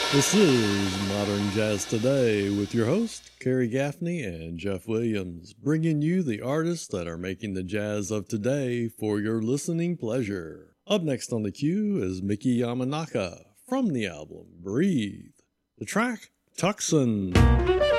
This is Modern Jazz Today with your host, Kerry Gaffney and Jeff Williams, bringing you the artists that are making the jazz of today for your listening pleasure. Up next on the queue is Miki Yamanaka from the album Breathe. The track, Tucson.